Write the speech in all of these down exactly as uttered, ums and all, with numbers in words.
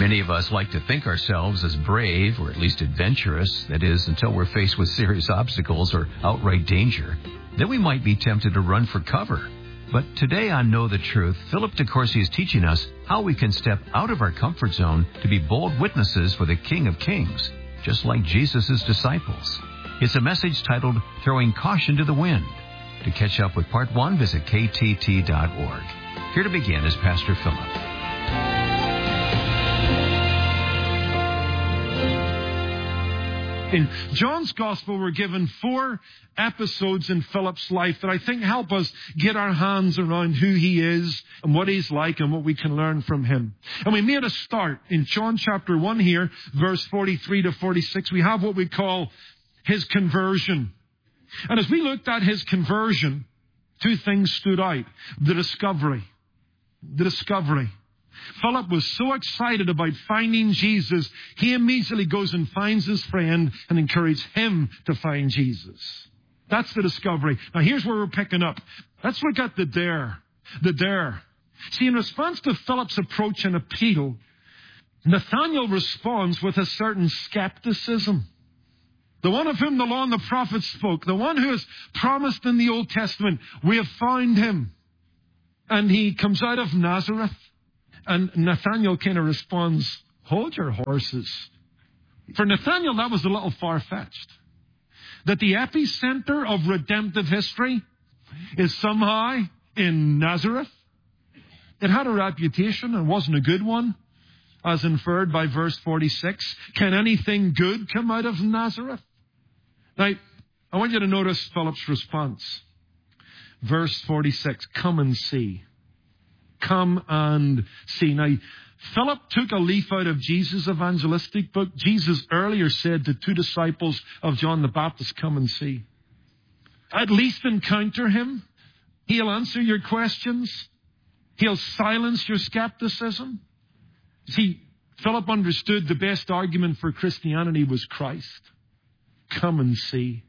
Many of us like to think ourselves as brave, or at least adventurous, that is, until we're faced with serious obstacles or outright danger. Then we might be tempted to run for cover. But today on Know the Truth, Philip DeCourcy is teaching us how we can step out of our comfort zone to be bold witnesses for the King of Kings, just like Jesus' disciples. It's a message titled, Throwing Caution to the Wind. To catch up with part one, visit k t t dot org. Here to begin is Pastor Philip. In John's Gospel, we're given four episodes in Philip's life that I think help us get our hands around who he is and what he's like and what we can learn from him. And we made a start in John chapter one here, verse forty-three to forty-six. We have what we call his conversion. And as we looked at his conversion, two things stood out. The discovery. The discovery. Philip was so excited about finding Jesus, he immediately goes and finds his friend and encourages him to find Jesus. That's the discovery. Now here's where we're picking up. Let's look at the dare. The dare. See, in response to Philip's approach and appeal, Nathanael responds with a certain skepticism. The one of whom the law and the prophets spoke, the one who is promised in the Old Testament, we have found him. And he comes out of Nazareth. And Nathanael kind of responds, hold your horses. For Nathanael, that was a little far-fetched. That the epicenter of redemptive history is somehow in Nazareth. It had a reputation and wasn't a good one, as inferred by verse forty-six. Can anything good come out of Nazareth? Now, I want you to notice Philip's response. Verse forty-six, come and see. Come and see. Now, Philip took a leaf out of Jesus' evangelistic book. Jesus earlier said to two disciples of John the Baptist, come and see. At least encounter him. He'll answer your questions. He'll silence your skepticism. See, Philip understood the best argument for Christianity was Christ. Come and see.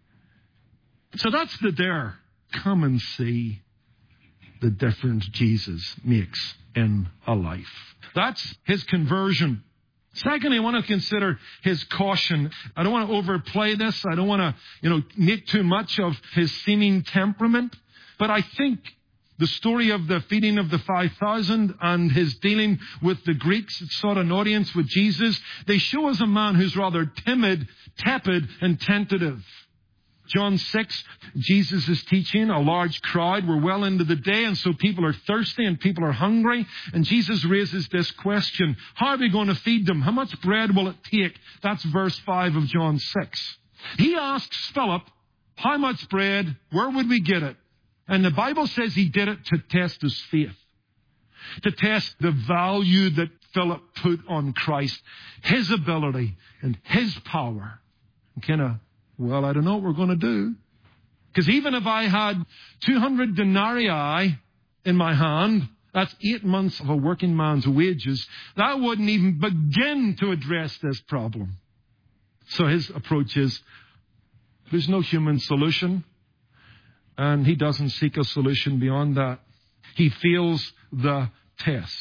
So that's the dare. Come and see the difference Jesus makes in a life. That's his conversion. Secondly, I want to consider his caution. I don't want to overplay this. I don't want to, you know, make too much of his seeming temperament. But I think the story of the feeding of the five thousand and his dealing with the Greeks that sought an audience with Jesus, they show us a man who's rather timid, tepid, and tentative. John six, Jesus is teaching. A large crowd. We're well into the day, and so people are thirsty and people are hungry. And Jesus raises this question. How are we going to feed them? How much bread will it take? That's verse five of John six. He asks Philip, how much bread? Where would we get it? And the Bible says he did it to test his faith. To test the value that Philip put on Christ. His ability and his power. Kind of, well, I don't know what we're going to do. Because even if I had two hundred denarii in my hand, that's eight months of a working man's wages, that wouldn't even begin to address this problem. So his approach is, there's no human solution. And he doesn't seek a solution beyond that. He fails the test.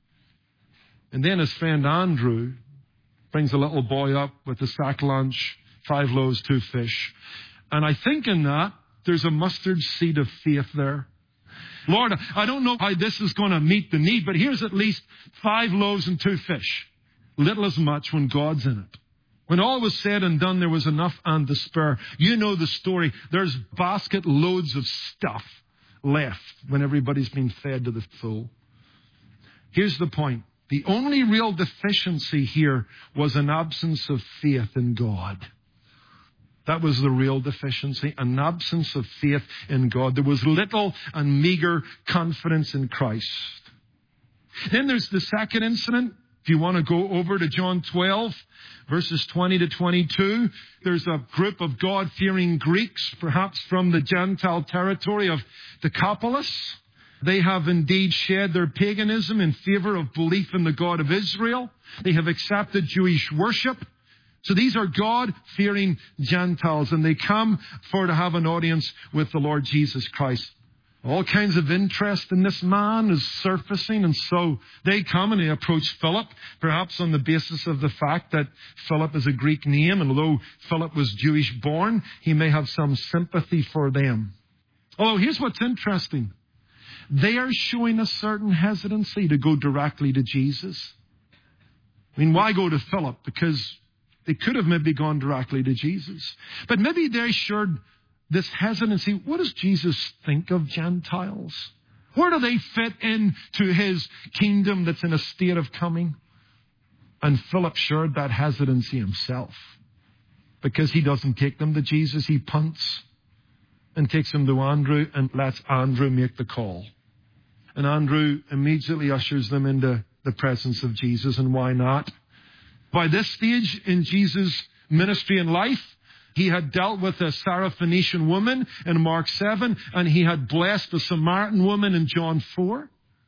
And then his friend Andrew brings a little boy up with a sack lunch, five loaves, two fish. And I think in that, there's a mustard seed of faith there. Lord, I don't know how this is going to meet the need, but here's at least five loaves and two fish. Little as much when God's in it. When all was said and done, there was enough and to spare. You know the story. There's basket loads of stuff left when everybody's been fed to the full. Here's the point. The only real deficiency here was an absence of faith in God. That was the real deficiency, an absence of faith in God. There was little and meager confidence in Christ. Then there's the second incident. If you want to go over to John twelve, verses twenty to twenty-two, there's a group of God-fearing Greeks, perhaps from the Gentile territory of Decapolis. They have indeed shed their paganism in favor of belief in the God of Israel. They have accepted Jewish worship. So these are God-fearing Gentiles, and they come for to have an audience with the Lord Jesus Christ. All kinds of interest in this man is surfacing, and so they come and they approach Philip, perhaps on the basis of the fact that Philip is a Greek name, and although Philip was Jewish born, he may have some sympathy for them. Although here's what's interesting. They are showing a certain hesitancy to go directly to Jesus. I mean, why go to Philip? Because they could have maybe gone directly to Jesus. But maybe they showed this hesitancy. What does Jesus think of Gentiles? Where do they fit into his kingdom that's in a state of coming? And Philip shared that hesitancy himself. Because he doesn't take them to Jesus, he punts and takes them to Andrew and lets Andrew make the call. And Andrew immediately ushers them into the presence of Jesus. And why not? By this stage in Jesus' ministry and life, he had dealt with a Syrophoenician woman in Mark seven, and he had blessed a Samaritan woman in John four.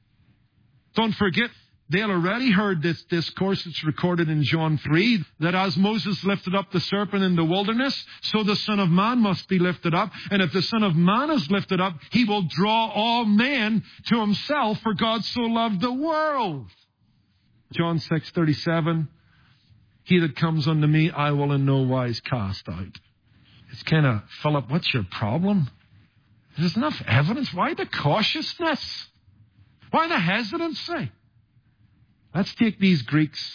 Don't forget, they had already heard this discourse that's recorded in John three, that as Moses lifted up the serpent in the wilderness, so the Son of Man must be lifted up. And if the Son of Man is lifted up, he will draw all men to himself, for God so loved the world. John six thirty-seven, he that comes unto me, I will in no wise cast out. It's kind of, Philip, what's your problem? There's enough evidence. Why the cautiousness? Why the hesitancy? Let's take these Greeks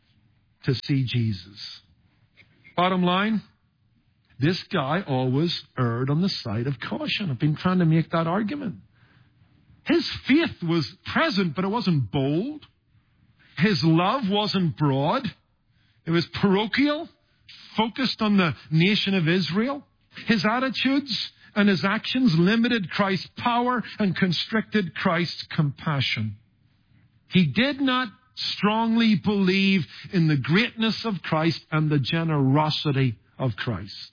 to see Jesus. Bottom line, this guy always erred on the side of caution. I've been trying to make that argument. His faith was present, but it wasn't bold. His love wasn't broad. It was parochial, focused on the nation of Israel. His attitudes and his actions limited Christ's power and constricted Christ's compassion. He did not strongly believe in the greatness of Christ and the generosity of Christ.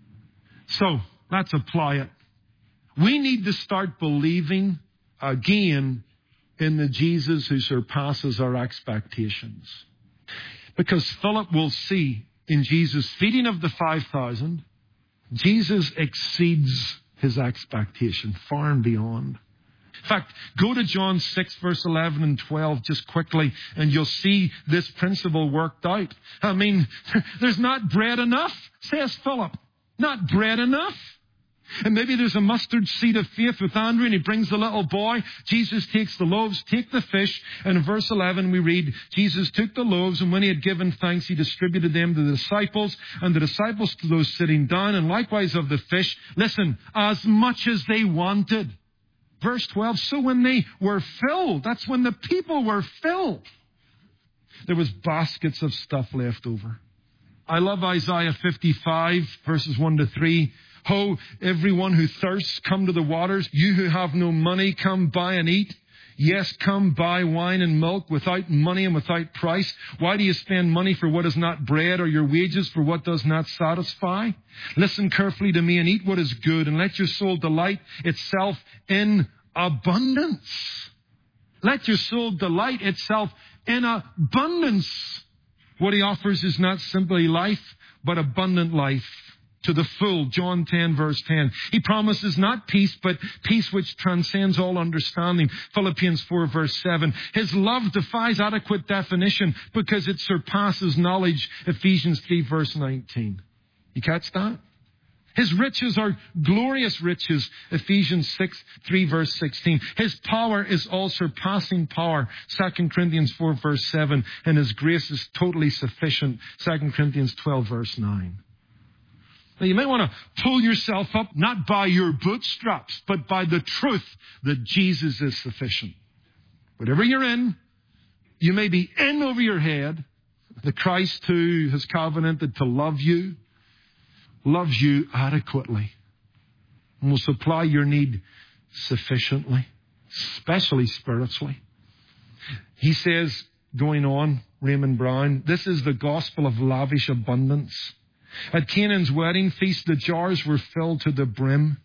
So, let's apply it. We need to start believing again in the Jesus who surpasses our expectations. Because Philip will see in Jesus' feeding of the five thousand, Jesus exceeds his expectation far and beyond. In fact, go to John six, verse eleven and twelve just quickly, and you'll see this principle worked out. I mean, there's not bread enough, says Philip. Not bread enough. And maybe there's a mustard seed of faith with Andrew, and he brings the little boy. Jesus takes the loaves, take the fish, and in verse eleven we read, Jesus took the loaves, and when he had given thanks, he distributed them to the disciples, and the disciples to those sitting down, and likewise of the fish. Listen, as much as they wanted. Verse twelve, so when they were filled, that's when the people were filled, there was baskets of stuff left over. I love Isaiah fifty-five, verses one to three. Ho, everyone who thirsts, come to the waters. You who have no money, come buy and eat. Yes, come buy wine and milk without money and without price. Why do you spend money for what is not bread, or your wages for what does not satisfy? Listen carefully to me and eat what is good, and let your soul delight itself in abundance. Let your soul delight itself in abundance. What he offers is not simply life, but abundant life. To the full, John ten, verse ten. He promises not peace, but peace which transcends all understanding. Philippians four, verse seven. His love defies adequate definition because it surpasses knowledge. Ephesians three, verse nineteen. You catch that? His riches are glorious riches. Ephesians six, three, verse sixteen. His power is all surpassing power. Second Corinthians four, verse seven. And his grace is totally sufficient. Second Corinthians twelve, verse nine. Now, you may want to pull yourself up, not by your bootstraps, but by the truth that Jesus is sufficient. Whatever you're in, you may be in over your head. The Christ who has covenanted to love you, loves you adequately, and will supply your need sufficiently, especially spiritually. He says, going on, Raymond Brown, this is the gospel of lavish abundance. At Canaan's wedding feast, the jars were filled to the brim.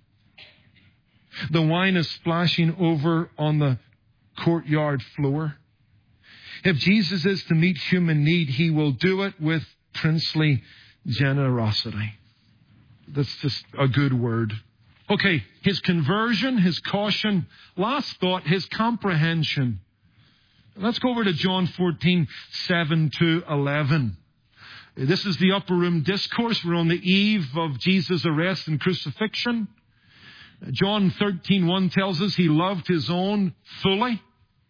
The wine is splashing over on the courtyard floor. If Jesus is to meet human need, he will do it with princely generosity. That's just a good word. Okay, his conversion, his caution. Last thought, his comprehension. Let's go over to John fourteen, seven to eleven. This is the upper room discourse. We're on the eve of Jesus' arrest and crucifixion. John thirteen, one tells us he loved his own fully.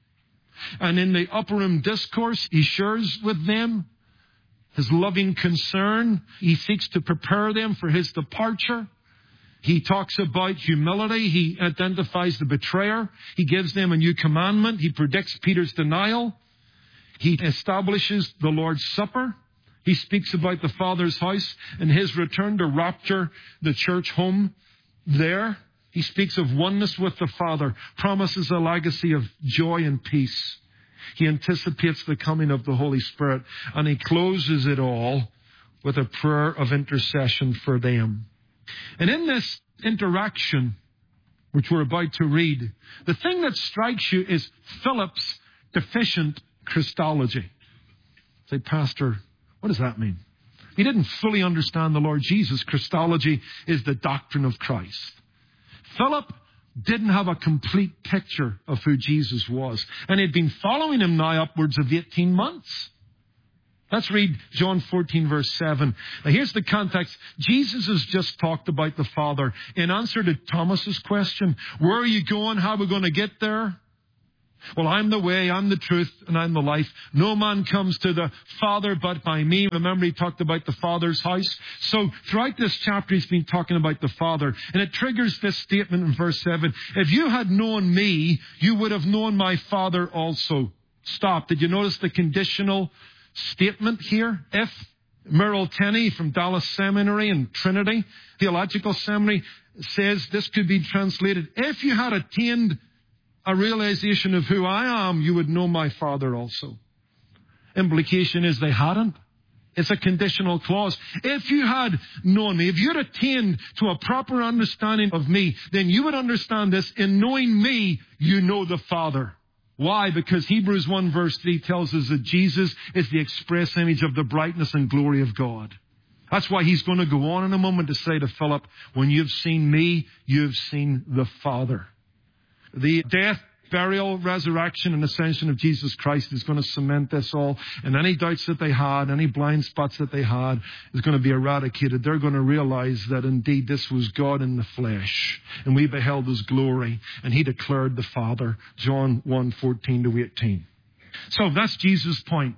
And in the upper room discourse, he shares with them his loving concern. He seeks to prepare them for his departure. He talks about humility. He identifies the betrayer. He gives them a new commandment. He predicts Peter's denial. He establishes the Lord's Supper. He speaks about the Father's house and his return to rapture the church home there. He speaks of oneness with the Father, promises a legacy of joy and peace. He anticipates the coming of the Holy Spirit, and he closes it all with a prayer of intercession for them. And in this interaction, which we're about to read, the thing that strikes you is Philip's deficient Christology. Say, Pastor, what does that mean? He didn't fully understand the Lord Jesus. Christology is the doctrine of Christ. Philip didn't have a complete picture of who Jesus was. And he'd been following him now upwards of eighteen months. Let's read John fourteen, verse seven. Now here's the context. Jesus has just talked about the Father. In answer to Thomas's question, where are you going? How are we going to get there? Well, I'm the way, I'm the truth, and I'm the life. No man comes to the Father but by me. Remember, he talked about the Father's house. So throughout this chapter, he's been talking about the Father. And it triggers this statement in verse seven. If you had known me, you would have known my Father also. Stop. Did you notice the conditional statement here? If Merrill Tenney from Dallas Seminary and Trinity Theological Seminary says this could be translated, if you had attained a realization of who I am, you would know my Father also. Implication is they hadn't. It's a conditional clause. If you had known me, if you had attained to a proper understanding of me, then you would understand this. In knowing me, you know the Father. Why? Because Hebrews one verse three tells us that Jesus is the express image of the brightness and glory of God. That's why he's going to go on in a moment to say to Philip, when you've seen me, you've seen the Father. The death, burial, resurrection, and ascension of Jesus Christ is going to cement this all. And any doubts that they had, any blind spots that they had, is going to be eradicated. They're going to realize that indeed this was God in the flesh. And we beheld his glory. And he declared the Father. John one, fourteen to eighteen. So that's Jesus' point.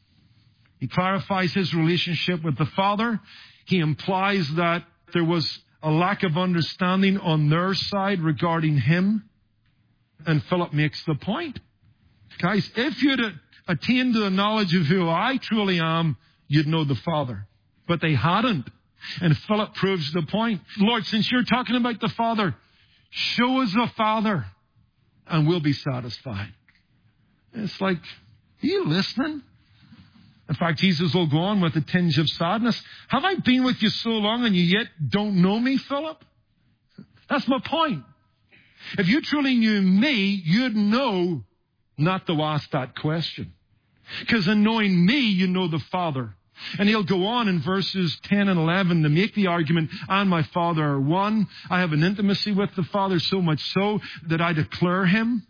He clarifies his relationship with the Father. He implies that there was a lack of understanding on their side regarding him. And Philip makes the point. Guys, if you'd attained to the knowledge of who I truly am, you'd know the Father. But they hadn't. And Philip proves the point. Lord, since you're talking about the Father, show us the Father and we'll be satisfied. It's like, are you listening? In fact, Jesus will go on with a tinge of sadness. Have I been with you so long and you yet don't know me, Philip? That's my point. If you truly knew me, you'd know not to ask that question. Because in knowing me, you know the Father. And he'll go on in verses ten and eleven to make the argument, I and my Father are one. I have an intimacy with the Father, so much so that I declare him.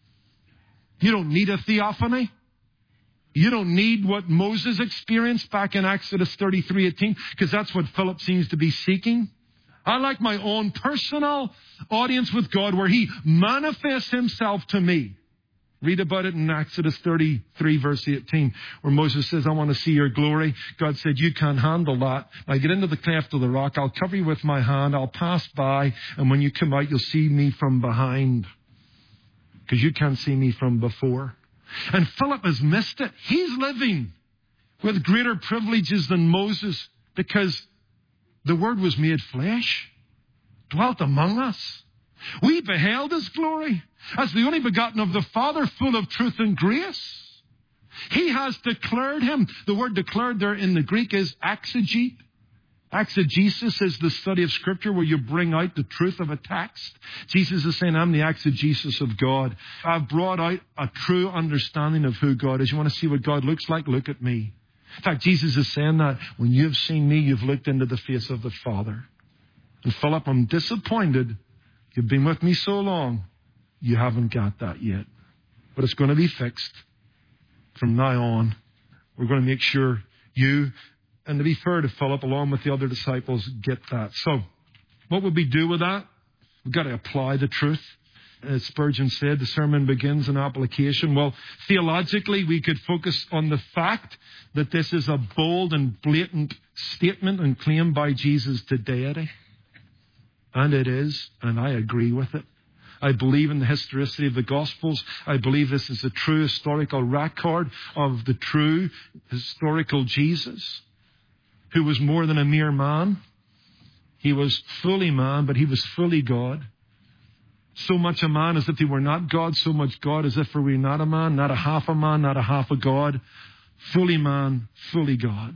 You don't need a theophany. You don't need what Moses experienced back in Exodus thirty-three eighteen, because that's what Philip seems to be seeking. I like my own personal audience with God where he manifests himself to me. Read about it in Exodus thirty-three, verse eighteen, where Moses says, I want to see your glory. God said, you can't handle that. Now get into the cleft of the rock. I'll cover you with my hand. I'll pass by. And when you come out, you'll see me from behind. Because you can't see me from before. And Philip has missed it. He's living with greater privileges than Moses because the Word was made flesh, dwelt among us. We beheld his glory as the only begotten of the Father, full of truth and grace. He has declared him. The word declared there in the Greek is exegete. Exegesis is the study of Scripture where you bring out the truth of a text. Jesus is saying, I'm the exegesis of God. I've brought out a true understanding of who God is. You want to see what God looks like? Look at me. In fact, Jesus is saying that when you've seen me, you've looked into the face of the Father. And Philip, I'm disappointed You've been with me so long, you haven't got that yet. But it's going to be fixed from now on. We're going to make sure you, and to be fair to Philip, along with the other disciples, get that. So, what would we do with that? We've got to apply the truth. As Spurgeon said, the sermon begins in application. Well, theologically, we could focus on the fact that this is a bold and blatant statement and claim by Jesus to deity. And it is, and I agree with it. I believe in the historicity of the Gospels. I believe this is a true historical record of the true historical Jesus, who was more than a mere man. He was fully man, but he was fully God. So much a man as if he were not God, so much God as if he were not a man, not a half a man, not a half a God. Fully man, fully God.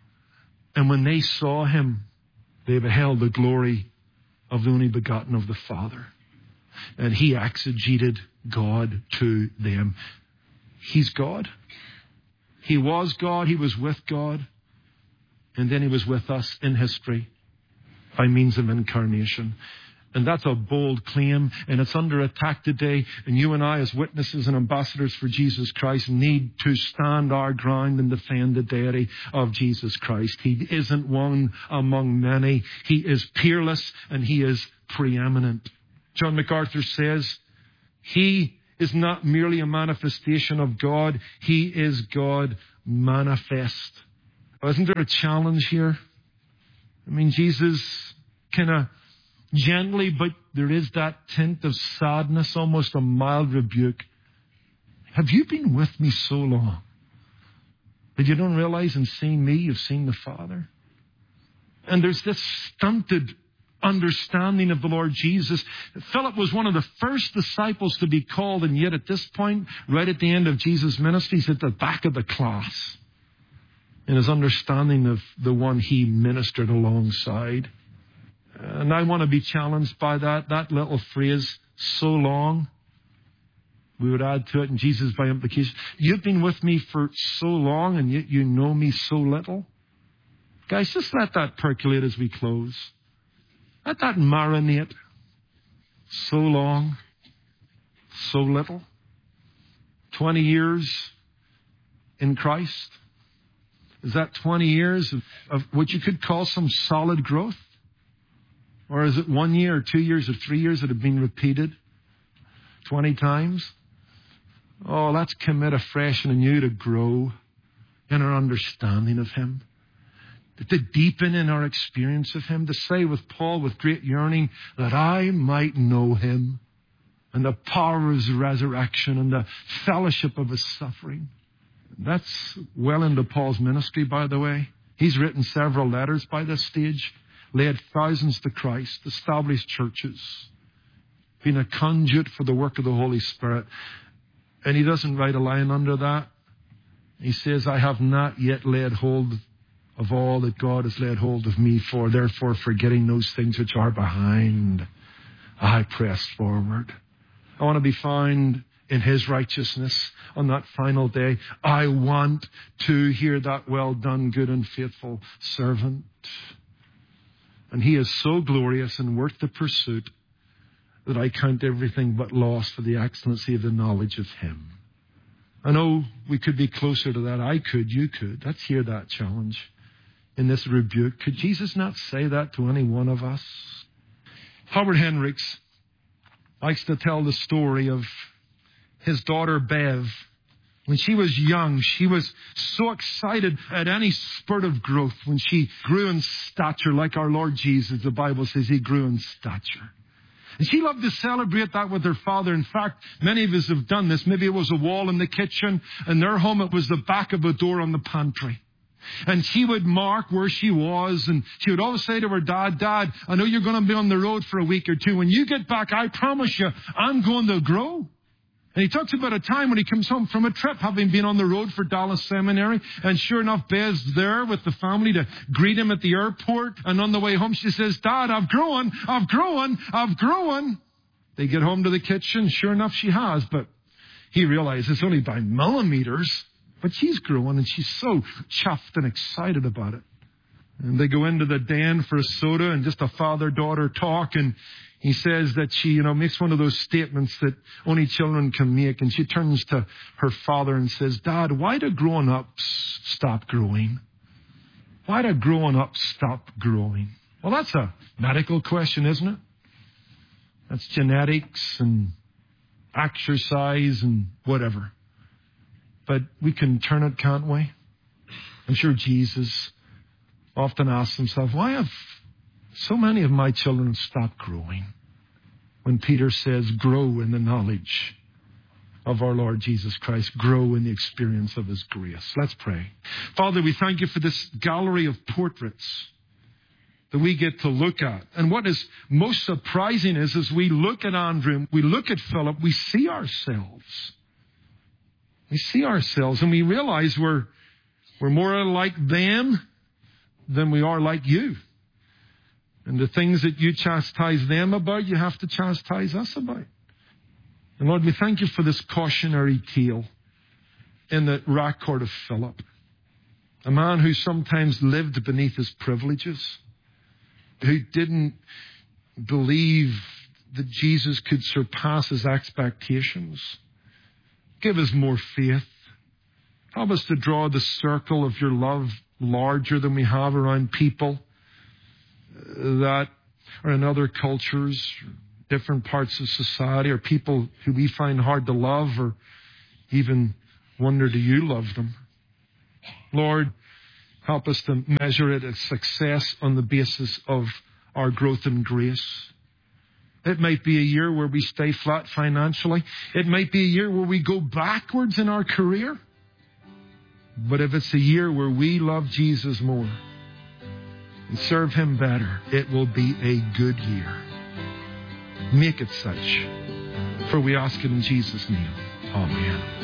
And when they saw him, they beheld the glory of the only begotten of the Father. And he exegeted God to them. He's God. He was God. He was with God. And then he was with us in history by means of incarnation. And that's a bold claim, and it's under attack today. And you and I, as witnesses and ambassadors for Jesus Christ, need to stand our ground and defend the deity of Jesus Christ. He isn't one among many. He is peerless, and he is preeminent. John MacArthur says, he is not merely a manifestation of God. He is God manifest. Isn't there a challenge here? I mean, Jesus kind of gently, but there is that tint of sadness, almost a mild rebuke. Have you been with me so long that you don't realize in seeing me, you've seen the Father? And there's this stunted understanding of the Lord Jesus. Philip was one of the first disciples to be called, and yet at this point, right at the end of Jesus' ministry, he's at the back of the class in his understanding of the one he ministered alongside. And I want to be challenged by that, that little phrase, so long. We would add to it, and Jesus by implication, you've been with me for so long, and yet you know me so little. Guys, just let that percolate as we close. Let that marinate. So long, so little. Twenty years in Christ. Is that twenty years of, of what you could call some solid growth? Or is it one year or two years or three years that have been repeated twenty times? Oh, let's commit afresh and anew to grow in our understanding of him. To deepen in our experience of him. To say with Paul with great yearning, that I might know him and the power of his resurrection and the fellowship of his suffering. That's well into Paul's ministry, by the way. He's written several letters by this stage. Led thousands to Christ, established churches, been a conduit for the work of the Holy Spirit. And he doesn't write a line under that. He says, I have not yet laid hold of all that God has laid hold of me for. Therefore, forgetting those things which are behind, I press forward. I want to be found in his righteousness on that final day. I want to hear that well done, good and faithful servant. And he is so glorious and worth the pursuit that I count everything but loss for the excellency of the knowledge of him. I know we could be closer to that. I could, you could. Let's hear that challenge in this rebuke. Could Jesus not say that to any one of us? Howard Hendricks likes to tell the story of his daughter Bev. When she was young, she was so excited at any spurt of growth when she grew in stature, like our Lord Jesus. The Bible says he grew in stature. And she loved to celebrate that with her father. In fact, many of us have done this. Maybe it was a wall in the kitchen. In their home, it was the back of a door on the pantry. And she would mark where she was, and she would always say to her dad, Dad, I know you're going to be on the road for a week or two. When you get back, I promise you, I'm going to grow. And he talks about a time when he comes home from a trip, having been on the road for Dallas Seminary. And sure enough, Bev's there with the family to greet him at the airport. And on the way home, she says, Dad, I've grown, I've grown, I've grown. They get home to the kitchen. Sure enough, she has. But he realizes it's only by millimeters. But she's growing, and she's so chuffed and excited about it. And they go into the den for a soda and just a father-daughter talk. And He says that she, you know, makes one of those statements that only children can make. And she turns to her father and says, Dad, why do grown-ups stop growing? Why do grown-ups stop growing? Well, that's a medical question, isn't it? That's genetics and exercise and whatever. But we can turn it, can't we? I'm sure Jesus often asks himself, why have so many of my children stopped growing? When Peter says, grow in the knowledge of our Lord Jesus Christ, grow in the experience of his grace. Let's pray. Father, we thank you for this gallery of portraits that we get to look at. And what is most surprising is, as we look at Andrew, we look at Philip, we see ourselves. We see ourselves and we realize we're, we're more like them than we are like you. And the things that you chastise them about, you have to chastise us about. And Lord, we thank you for this cautionary tale in the record of Philip. A man who sometimes lived beneath his privileges, who didn't believe that Jesus could surpass his expectations. Give us more faith. Help us to draw the circle of your love larger than we have around people that are in other cultures, different parts of society, or people who we find hard to love, or even wonder, do you love them? Lord, help us to measure it as success on the basis of our growth in grace. It might be a year where we stay flat financially. It might be a year where we go backwards in our career. But if it's a year where we love Jesus more and serve him better, it will be a good year. Make it such. For we ask it in Jesus' name. Amen.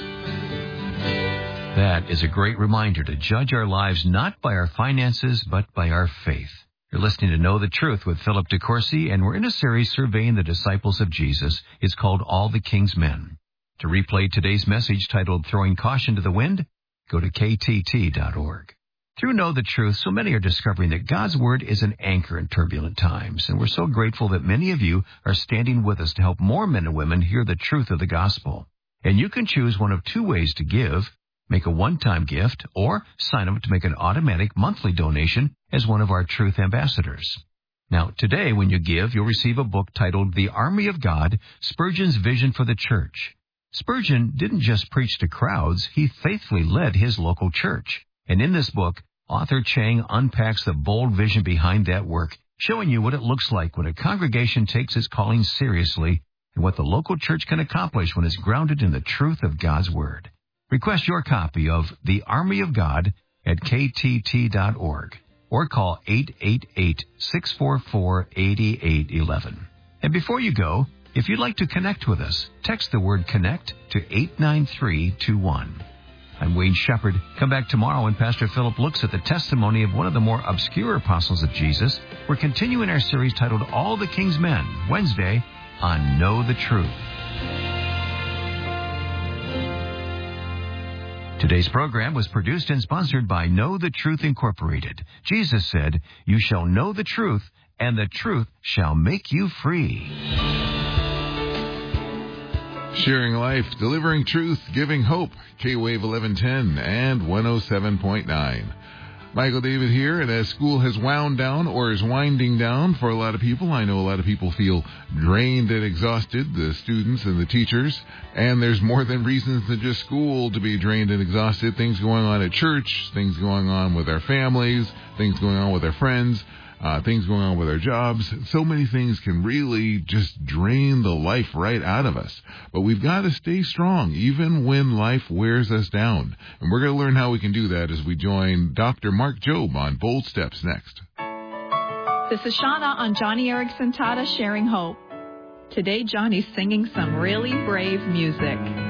That is a great reminder to judge our lives not by our finances, but by our faith. You're listening to Know the Truth with Philip DeCourcy, and we're in a series surveying the disciples of Jesus. It's called All the King's Men. To replay today's message titled Throwing Caution to the Wind, go to K T T dot org. Through Know the Truth, so many are discovering that God's Word is an anchor in turbulent times, and we're so grateful that many of you are standing with us to help more men and women hear the truth of the gospel. And you can choose one of two ways to give. Make a one-time gift, or sign up to make an automatic monthly donation as one of our Truth Ambassadors. Now, today, when you give, you'll receive a book titled The Army of God, Spurgeon's Vision for the Church. Spurgeon didn't just preach to crowds, he faithfully led his local church. And in this book, author Chang unpacks the bold vision behind that work, showing you what it looks like when a congregation takes its calling seriously and what the local church can accomplish when it's grounded in the truth of God's Word. Request your copy of The Army of God at K T T dot org or call eight eight eight, six four four, eight eight one one. And before you go, if you'd like to connect with us, text the word CONNECT to eight nine three two one. I'm Wayne Shepherd. Come back tomorrow when Pastor Philip looks at the testimony of one of the more obscure apostles of Jesus. We're continuing our series titled All the King's Men, Wednesday on Know the Truth. Today's program was produced and sponsored by Know the Truth Incorporated. Jesus said, "You shall know the truth, and the truth shall make you free." Sharing life, delivering truth, giving hope. K-Wave eleven ten and one oh seven point nine. Michael David here, and as school has wound down or is winding down for a lot of people, I know a lot of people feel drained and exhausted, the students and the teachers, and there's more than reasons than just school to be drained and exhausted. Things going on at church, things going on with our families, things going on with our friends, uh, things going on with our jobs. So many things can really just drain the life right out of us. But we've got to stay strong, even when life wears us down. And we're going to learn how we can do that as we join Doctor Mark Jobe on Bold Steps next. This is Shauna on Johnny Erickson Tata Sharing Hope. Today, Johnny's singing some really brave music.